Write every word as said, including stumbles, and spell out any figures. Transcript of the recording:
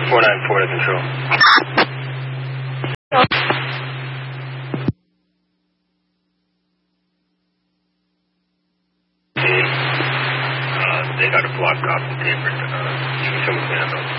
four nine four to control. Uh, they got a block off the paper. Uh, show me something.